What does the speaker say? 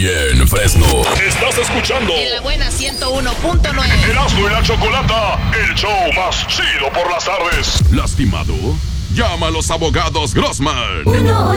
y en Fresno. Estás escuchando En la buena 101.9. Erasmo y la Chocolata, el show más chido por las tardes. ¿Lastimado? Llama a los abogados Grossman.